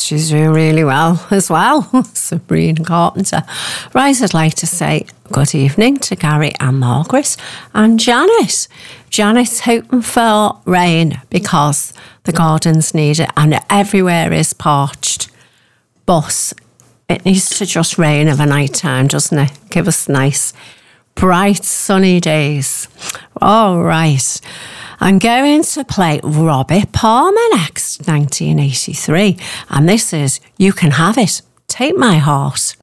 she's doing really well as well, Sabrina Carpenter. Right, I'd like to say good evening to Gary and Margaret and Janet. Janet's hoping for rain because the gardens need it and everywhere is parched. But it needs to just rain of a night time, doesn't it? Give us nice, bright, sunny days. All right. I'm going to play Robert Palmer next, 1983. And this is You Can Have It, Take My Heart.